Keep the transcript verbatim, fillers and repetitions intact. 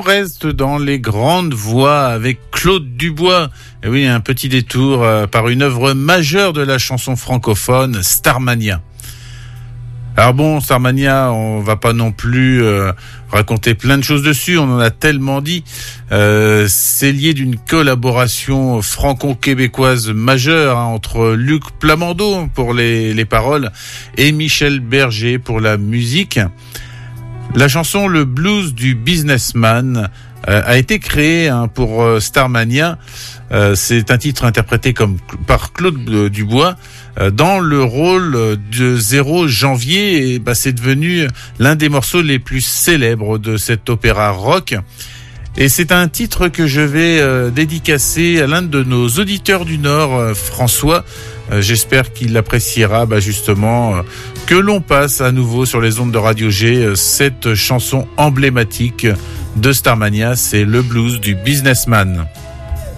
reste dans les grandes voix avec Claude Dubois. Et oui, un petit détour euh, par une œuvre majeure de la chanson francophone, Starmania. Alors bon, Starmania, on va pas non plus euh, raconter plein de choses dessus, on en a tellement dit. Euh, c'est lié d'une collaboration franco-québécoise majeure hein, entre Luc Plamondon pour les, les paroles et Michel Berger pour la musique. La chanson Le Blues du Businessman euh, a été créée hein, pour euh, Starmania. Euh, c'est un titre interprété comme par Claude euh, Dubois euh, dans le rôle de Zéro Janvier. Et bah, c'est devenu l'un des morceaux les plus célèbres de cet opéra rock. Et c'est un titre que je vais euh, dédicacer à l'un de nos auditeurs du Nord, euh, François. Euh, j'espère qu'il appréciera bah, justement euh, que l'on passe à nouveau sur les ondes de Radio G euh, cette chanson emblématique de Starmania, c'est Le Blues du Businessman.